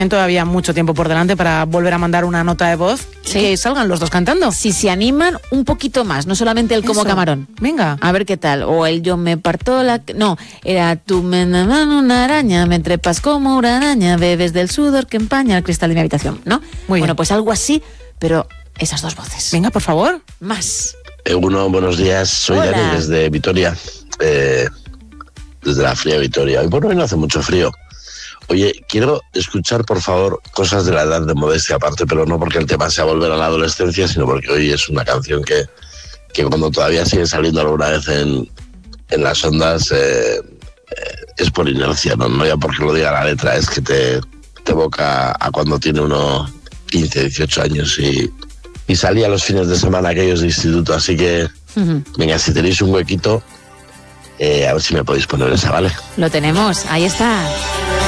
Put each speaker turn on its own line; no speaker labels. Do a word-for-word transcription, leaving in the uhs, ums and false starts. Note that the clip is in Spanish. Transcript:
Todavía mucho tiempo por delante para volver a mandar una nota de voz
Sí.
y que salgan los dos cantando.
Si se animan un poquito más, no solamente el como
Eso.
camarón.
Venga.
A ver qué tal. O el yo me parto la... No, era tú me dan una araña, me trepas como una araña, bebes del sudor que empaña el cristal de mi habitación, ¿no?
Muy
bueno,
bien.
pues algo así, pero esas dos voces.
Venga, por favor.
Más.
Eguno, buenos días. Soy
Hola.
Dani desde Vitoria, eh, desde la fría Vitoria. Hoy por hoy no hace mucho frío. Oye, quiero escuchar, por favor, cosas de la edad de Modestia aparte, pero no porque el tema sea volver a la adolescencia, sino porque hoy es una canción que, que cuando todavía sigue saliendo alguna vez en, en las ondas, eh, eh, es por inercia, ¿no? No ya porque lo diga la letra, es que te, te evoca a cuando tiene uno quince, dieciocho años y, y salía los fines de semana aquellos de instituto. Así que,
Ujú.
venga, si tenéis un huequito, eh, a ver si me podéis poner esa, ¿vale?
Lo tenemos, ahí está.